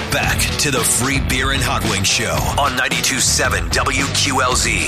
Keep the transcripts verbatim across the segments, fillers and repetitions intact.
Back to the Free Beer and Hot Wings Show on ninety-two point seven W Q L Z,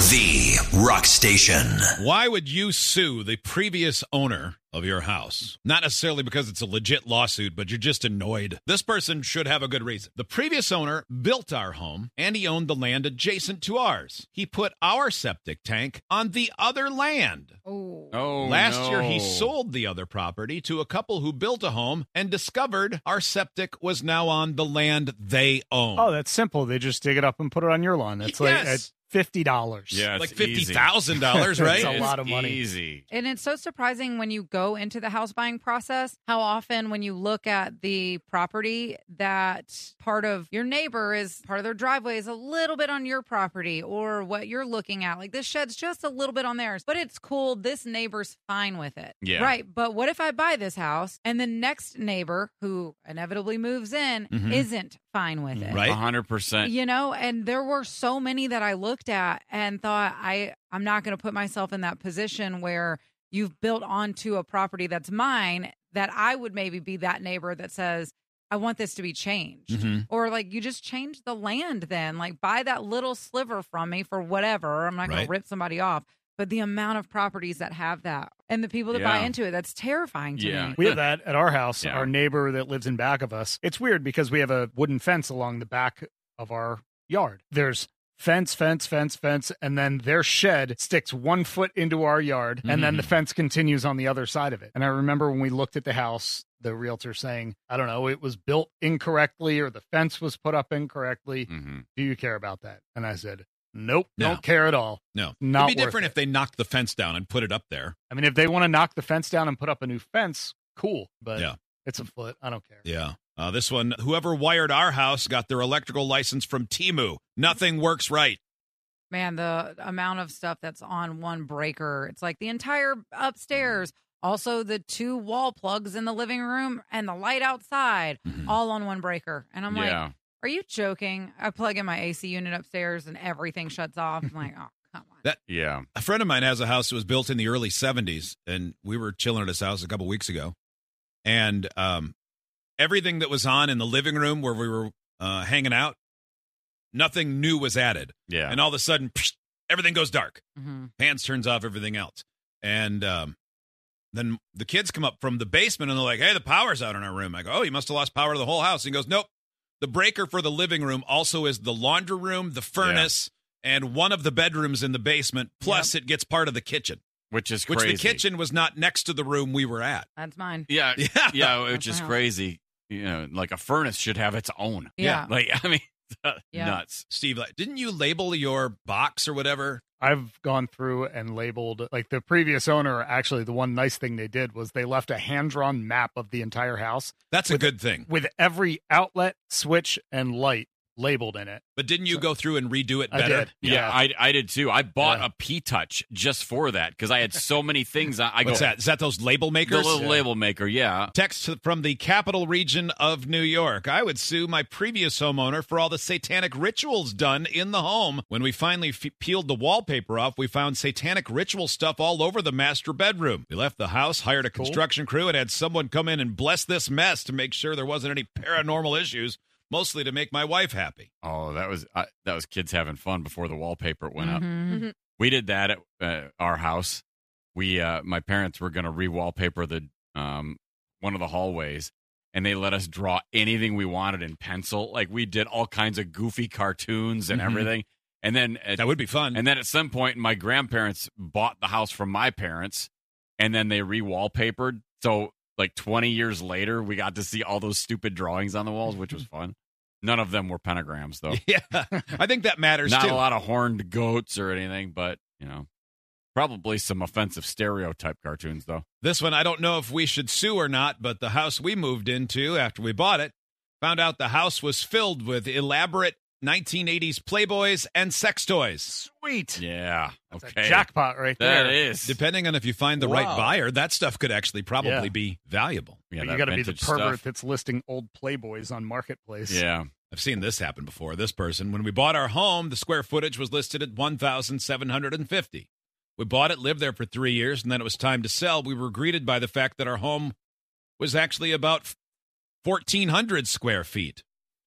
the rock station. Why would you sue the previous owner of your house? Not necessarily because it's a legit lawsuit, but you're just annoyed. This person should have a good reason. The previous owner built our home, and he owned the land adjacent to ours. He put our septic tank on the other land. Oh. Oh, Last no. year, he sold the other property to a couple who built a home and discovered our septic was now on the land they own. Oh, that's simple. They just dig it up and put it on your lawn. That's like Yes. at fifty dollars. Yeah, like it's fifty easy. thousand dollars, right? It's a lot of It's money. Easy. And it's so surprising when you go into the house buying process, how often when you look at the property that part of your neighbor is part of their driveway is a little bit on your property, or what you're looking at. Like this shed's just a little bit on theirs, but it's cool. This neighbor's fine with it. Yeah. Right. But what if I buy this house and the next neighbor who inevitably moves in Mhm. isn't fine with it? Right. A hundred percent. You know, and there were so many that I looked at and thought, I, I'm not going to put myself in that position where you've built onto a property that's mine, that I would maybe be that neighbor that says, I want this to be changed. Mhm. Or like, you just change the land then, like buy that little sliver from me for whatever. I'm not going Right. to rip somebody off. But the amount of properties that have that and the people that buy Yeah. into it, that's terrifying to Yeah. me. We have that at our house. Yeah. Our neighbor that lives in back of us. It's weird because we have a wooden fence along the back of our yard. There's fence, fence, fence, fence, and then their shed sticks one foot into our yard, and then the Mhm. fence continues on the other side of it. And I remember when we looked at the house, the realtor saying, I don't know, it was built incorrectly or the fence was put up incorrectly. hmm Do you care about that? And I said, nope, No. don't care at all. No. Not It'd be worth different it. if they knocked the fence down and put it up there. I mean, if they want to knock the fence down and put up a new fence, cool. But Yeah. it's a foot. I don't care. Yeah. Uh, this one, whoever wired our house got their electrical license from Temu. Nothing works right. Man, the amount of stuff that's on one breaker, it's like the entire upstairs, also the two wall plugs in the living room and the light outside, Mhm. all on one breaker. And I'm Yeah. like, are you joking? I plug in my A C unit upstairs and everything shuts off. I'm like, oh, come on. Yeah. A friend of mine has a house that was built in the early seventies, and we were chilling at his house a couple weeks ago. And um, everything that was on in the living room where we were uh, hanging out, nothing new was added. Yeah. And all of a sudden, psh, everything goes dark. Mm-hmm. Pans turns off, everything else. And um, then the kids come up from the basement, and they're like, hey, the power's out in our room. I go, oh, you must have lost power to the whole house. And he goes, nope. The breaker for the living room also is the laundry room, the furnace, and one of the bedrooms in the basement. Plus, it gets part of the kitchen, Which is which crazy. the kitchen was not next to the room we were at. That's mine. Yeah. Yeah. Yeah. Which That's is my house. crazy. You know, like a furnace should have its own. Yeah. Like, I mean, Yeah. nuts. Steve, like, didn't you label your box or whatever? I've gone through and labeled, like the previous owner, actually, the one nice thing they did was they left a hand-drawn map of the entire house That's a With- good thing. with every outlet, switch, and light labeled in it. But didn't you go through and redo it I better? did. Yeah, Yeah. I, I did too. I bought Yeah. a P-Touch just for that because I had so many things. I, I What's go, that? Is that those label The makers? little label maker, yeah. Text from the capital region of New York. I would sue my previous homeowner for all the satanic rituals done in the home. When we finally f- peeled the wallpaper off, we found satanic ritual stuff all over the master bedroom. We left the house, hired a Cool. construction crew, and had someone come in and bless this mess to make sure there wasn't any paranormal issues, mostly to make my wife happy. Oh, that was uh, that was kids having fun before the wallpaper went up. Mhm. We did that at uh, our house. We uh, my parents were going to re-wallpaper the um, one of the hallways, and they let us draw anything we wanted in pencil. Like we did all kinds of goofy cartoons and Mhm. everything. And then at, That would be fun. and then at some point, my grandparents bought the house from my parents, and then they re-wallpapered. So like twenty years later, we got to see all those stupid drawings on the walls, which was fun. None of them were pentagrams, though. yeah, I think that matters Not too. a lot of horned goats or anything, but, you know, probably some offensive stereotype cartoons, though. This one, I don't know if we should sue or not, but the house we moved into after we bought it, found out the house was filled with elaborate nineteen eighties Playboys and sex toys. Sweet. Yeah. That's Okay. a jackpot right That there. is. Depending on if you find the right Wow. buyer, that stuff could actually probably Yeah. be valuable. Yeah, But that you got to be the vintage pervert stuff. that's listing old Playboys on Marketplace. Yeah. I've seen this happen before. This person, when we bought our home, the square footage was listed at one thousand seven hundred fifty. We bought it, lived there for three years, and then it was time to sell. We were greeted by the fact that our home was actually about fourteen hundred square feet.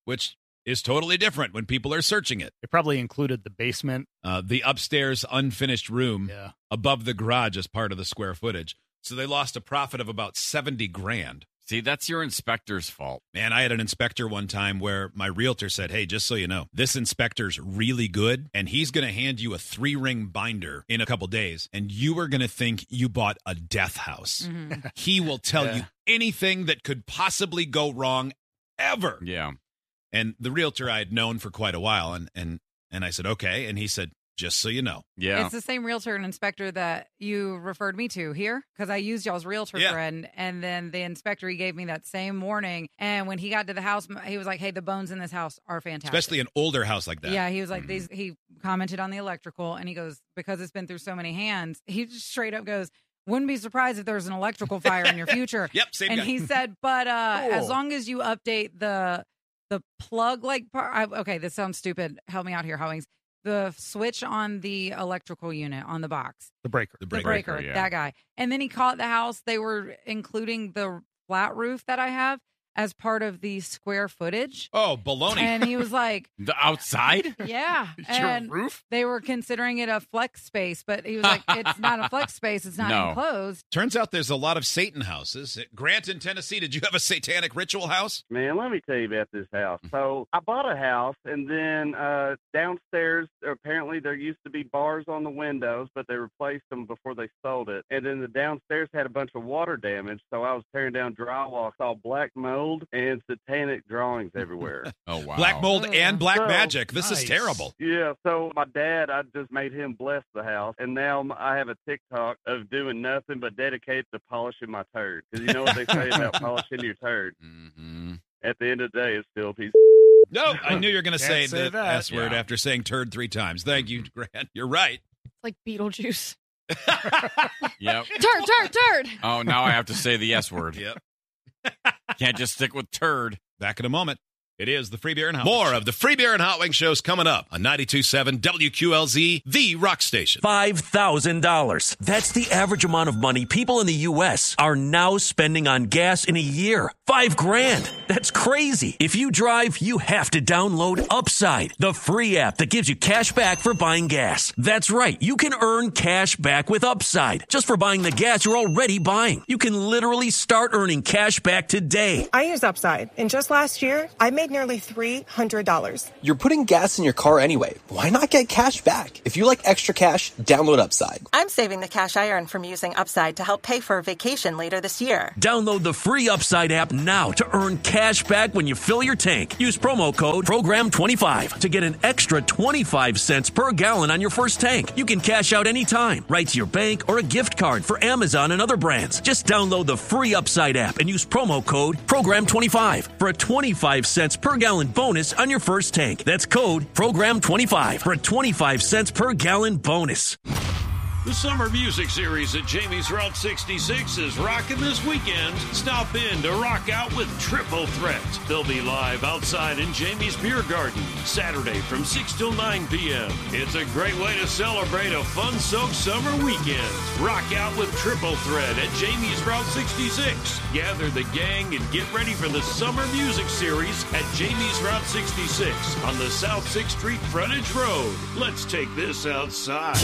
which is totally different when people are searching it. It probably included the basement. Uh, the upstairs unfinished room Yeah. above the garage as part of the square footage. So they lost a profit of about seventy grand. See, that's your inspector's fault. Man, I had an inspector one time where my realtor said, hey, just so you know, this inspector's really good, and he's going to hand you a three-ring binder in a couple days, and you are going to think you bought a death house. Mhm. He will tell Yeah. you anything that could possibly go wrong ever. Yeah. And the realtor I had known for quite a while, and and and I said, okay. And he said, just so you know. Yeah. It's the same realtor and inspector that you referred me to here because I used y'all's realtor Yeah. friend. And then the inspector, he gave me that same morning. And when he got to the house, he was like, hey, the bones in this house are fantastic. Especially an older house like that. Yeah, he was like, Mhm. these. He commented on the electrical and he goes, because it's been through so many hands, he just straight up goes, wouldn't be surprised if there's an electrical fire in your future. Yep, same And guy. he said, but uh, as Cool. long as you update the the plug like part. I, okay, this sounds stupid. Help me out here, Howings. The switch on the electrical unit on the box, The breaker. The the breaker. breaker, breaker, yeah. that guy. And then he caught the house. They were including the flat roof that I have as part of the square footage. Oh, baloney. And he was like, The outside? yeah. Your And roof? they were considering it a flex space, but he was like, it's not a flex space. It's not No. enclosed. Turns out there's a lot of Satan houses. Grant in Tennessee, did you have a satanic ritual house? Man, let me tell you about this house. So I bought a house, and then uh, downstairs, apparently there used to be bars on the windows, but they replaced them before they sold it. And then the downstairs had a bunch of water damage, so I was tearing down drywall, saw black mold and satanic drawings everywhere. Oh, wow. Black mold Oh. and black So magic. This is nice. terrible. Yeah, so my dad, I just made him bless the house, and now m- I have a TikTok of doing nothing but dedicated to polishing my turd. Because you know what they say about polishing your turd? Mm-hmm. At the end of the day, it's still a piece No, I knew you were going to say Can't say the that. S word Yeah. after saying turd three times. Thank you, Grant. You're right. Like Beetlejuice. Yep. Turd, turd, turd. Oh, now I have to say the S word. Yep. Can't just stick with turd. Back in a moment. It is the Free Beer and Hot More of the Free Beer and Hot Wing shows coming up on ninety-two point seven W Q L Z, the rock station. five thousand dollars. That's the average amount of money people in the U S are now spending on gas in a year. Five grand. That's crazy. If you drive, you have to download Upside, the free app that gives you cash back for buying gas. That's right. You can earn cash back with Upside just for buying the gas you're already buying. You can literally start earning cash back today. I use Upside, and just last year, I made nearly three hundred dollars. You're putting gas in your car anyway. Why not get cash back? If you like extra cash, download Upside. I'm saving the cash I earn from using Upside to help pay for a vacation later this year. Download the free Upside app now to earn cash back when you fill your tank. Use promo code program twenty-five to get an extra twenty-five cents per gallon on your first tank. You can cash out anytime, right to your bank or a gift card for Amazon and other brands. Just download the free Upside app and use promo code program twenty-five for a twenty-five cents per gallon bonus on your first tank. That's code program twenty-five for a twenty-five cents per gallon bonus. The Summer Music Series at Jamie's Route sixty-six is rocking this weekend. Stop in to rock out with Triple Threat. They'll be live outside in Jamie's Beer Garden Saturday from six till nine p.m. It's a great way to celebrate a fun-soaked summer weekend. Rock out with Triple Threat at Jamie's Route sixty-six. Gather the gang and get ready for the Summer Music Series at Jamie's Route sixty-six on the South sixth Street Frontage Road. Let's take this outside.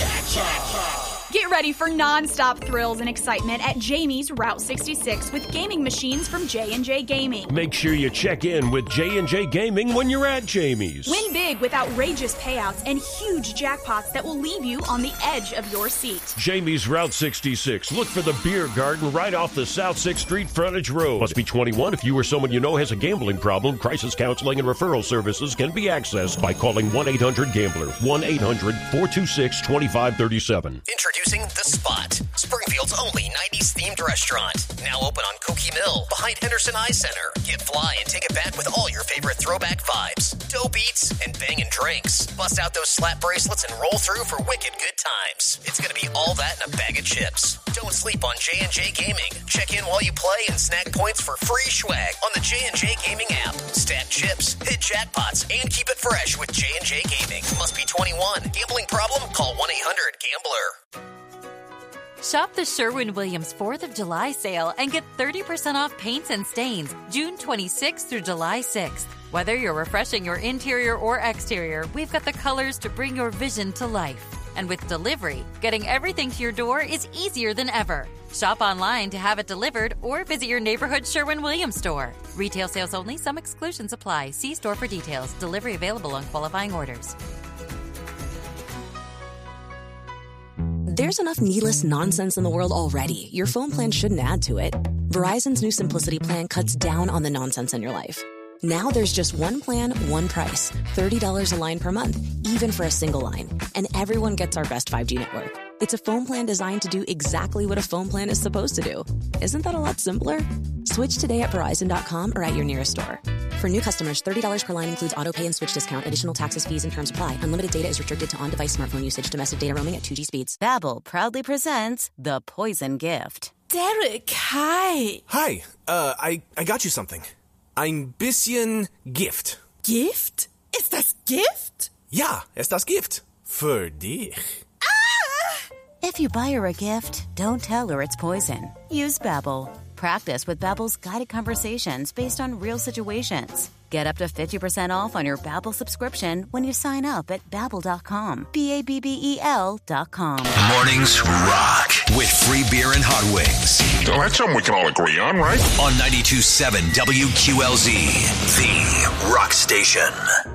Get ready for non-stop thrills and excitement at Jamie's Route sixty-six with gaming machines from J and J Gaming. Make sure you check in with J and J Gaming when you're at Jamie's. Win big with outrageous payouts and huge jackpots that will leave you on the edge of your seat. Jamie's Route sixty-six. Look for the beer garden right off the South sixth Street Frontage Road. Must be twenty-one. If you or someone you know has a gambling problem, crisis counseling and referral services can be accessed by calling one eight hundred gambler. one eight hundred four two six two five three seven. Introducing The Spot, Springfield's only nineties themed restaurant. Now open on Cokie Mill, behind Henderson Eye Center. Get fly and take it back with all your favorite throwback vibes. Dope eats and bangin' drinks. Bust out those slap bracelets and roll through for wicked good times. It's gonna be all that in a bag of chips. Don't sleep on J and J Gaming. Check in while you play and snag points for free swag on the J and J Gaming app. Stack chips, hit jackpots, and keep it fresh with J and J Gaming. Must be twenty-one. Gambling problem? Call one eight hundred gambler. Shop the Sherwin-Williams fourth of July sale and get thirty percent off paints and stains June twenty-sixth through July sixth. Whether you're refreshing your interior or exterior, we've got the colors to bring your vision to life. And with delivery, getting everything to your door is easier than ever. Shop online to have it delivered or visit your neighborhood Sherwin-Williams store. Retail sales only. Some exclusions apply. See store for details. Delivery available on qualifying orders. There's enough needless nonsense in the world already. Your phone plan shouldn't add to it. Verizon's new Simplicity plan cuts down on the nonsense in your life. Now there's just one plan, one price. thirty dollars a line per month, even for a single line. And everyone gets our best five G network. It's a phone plan designed to do exactly what a phone plan is supposed to do. Isn't that a lot simpler? Switch today at Verizon dot com or at your nearest store. For new customers, thirty dollars per line includes auto pay and switch discount. Additional taxes, fees, and terms apply. Unlimited data is restricted to on-device smartphone usage. Domestic data roaming at two G speeds. Babbel proudly presents The Poison Gift. Derek, hi. Hi. Uh, I, I got you something. Ein bisschen Gift. Gift? Ist das Gift? Ja, ist das Gift. Für dich. Ah! If you buy her a gift, don't tell her it's poison. Use Babbel. Practice with Babbel's guided conversations based on real situations. Get up to fifty percent off on your Babbel subscription when you sign up at Babbel dot com. B A B B E L dot com. Mornings rock with free beer and hot wings. Well, that's something we can all agree on, right? On ninety-two point seven W Q L Z, the rock station.